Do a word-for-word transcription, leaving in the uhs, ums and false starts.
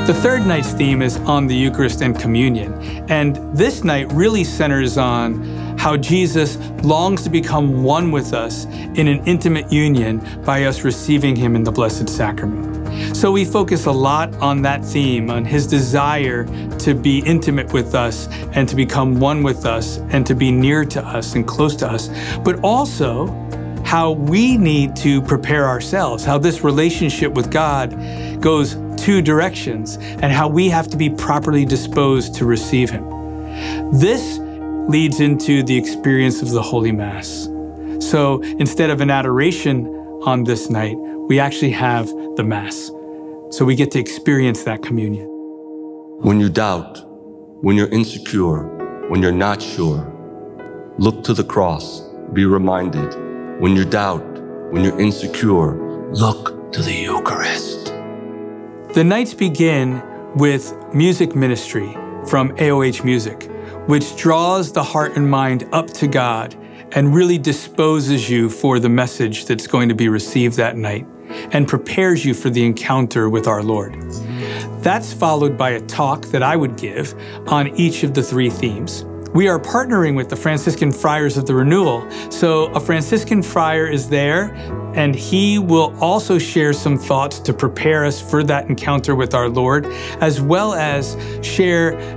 The third night's theme is on the Eucharist and communion. And this night really centers on how Jesus longs to become one with us in an intimate union by us receiving him in the Blessed Sacrament. So we focus a lot on that theme, on his desire to be intimate with us and to become one with us and to be near to us and close to us, but also how we need to prepare ourselves, how this relationship with God goes two directions, and how we have to be properly disposed to receive him. This leads into the experience of the Holy Mass. So instead of an adoration on this night, we actually have the Mass. So we get to experience that communion. When you doubt, when you're insecure, when you're not sure, look to the cross. Be reminded. When you doubt, when you're insecure, look to the Eucharist. The nights begin with music ministry from A O H Music, which draws the heart and mind up to God and really disposes you for the message that's going to be received that night and prepares you for the encounter with our Lord. That's followed by a talk that I would give on each of the three themes. We are partnering with the Franciscan Friars of the Renewal, so a Franciscan friar is there, and he will also share some thoughts to prepare us for that encounter with our Lord, as well as share